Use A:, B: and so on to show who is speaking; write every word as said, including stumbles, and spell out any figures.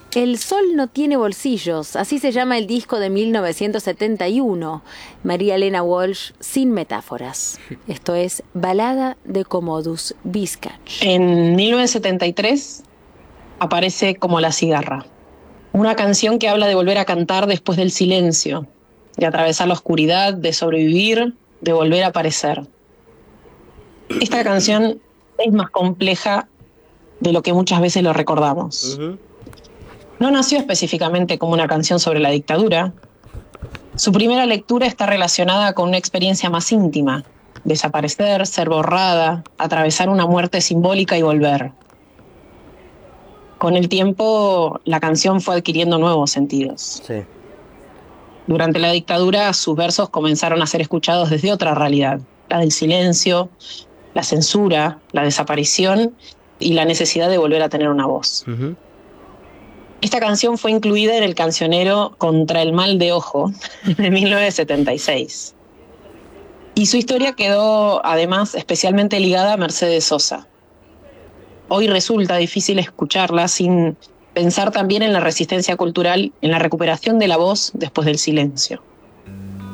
A: El sol no tiene bolsillos, así se llama el disco de mil novecientos setenta y uno. María Elena Walsh, sin metáforas. Esto es Balada de Commodus Viscach.
B: En mil novecientos setenta y tres aparece Como la cigarra, una canción que habla de volver a cantar después del silencio, de atravesar la oscuridad, de sobrevivir, de volver a aparecer. Esta canción es más compleja de lo que muchas veces lo recordamos. Uh-huh. No nació específicamente como una canción sobre la dictadura. Su primera lectura está relacionada con una experiencia más íntima: desaparecer, ser borrada, atravesar una muerte simbólica y volver. Con el tiempo, la canción fue adquiriendo nuevos sentidos.
C: Sí.
B: Durante la dictadura, sus versos comenzaron a ser escuchados desde otra realidad: la del silencio, la censura, la desaparición y la necesidad de volver a tener una voz. Uh-huh. Esta canción fue incluida en el cancionero Contra el mal de ojo de mil novecientos setenta y seis. Y su historia quedó, además, especialmente ligada a Mercedes Sosa. Hoy resulta difícil escucharla sin pensar también en la resistencia cultural, en la recuperación de la voz después del silencio.